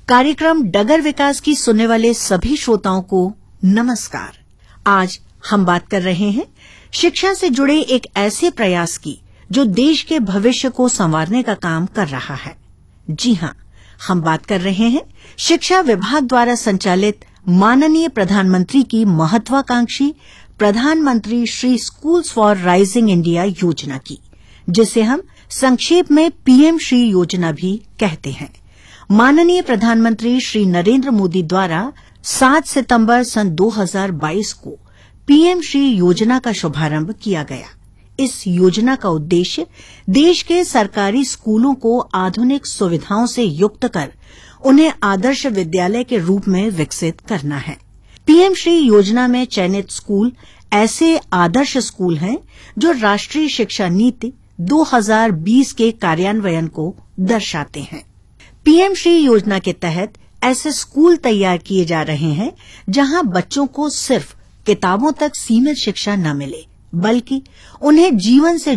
कार्यक्रम डगर विकास की सुनने वाले सभी श्रोताओं को नमस्कार। आज हम बात कर रहे हैं शिक्षा से जुड़े एक ऐसे प्रयास की जो देश के भविष्य को संवारने का काम कर रहा है। जी हां, हम बात कर रहे हैं शिक्षा विभाग द्वारा संचालित माननीय प्रधानमंत्री की महत्वाकांक्षी प्रधानमंत्री Shri schools for rising India योजना की, जिसे हम संक्षेप में पीएम श्री योजना भी कहते हैं। माननीय प्रधानमंत्री श्री नरेंद्र मोदी द्वारा 7 सितंबर सन 2022 को पीएम श्री योजना का शुभारंभ किया गया। इस योजना का उद्देश्य देश के सरकारी स्कूलों को आधुनिक सुविधाओं से युक्त कर उन्हें आदर्श विद्यालय के रूप में विकसित करना है। पीएम श्री योजना में चयनित स्कूल ऐसे आदर्श स्कूल हैं जो राष्ट्रीय शिक्षा नीति 2020 के कार्यान्वयन को दर्शाते हैं। पीएम श्री योजना के तहत ऐसे स्कूल तैयार किए जा रहे हैं जहां बच्चों को सिर्फ किताबों तक सीमित शिक्षा न मिले, बल्कि उन्हें जीवन से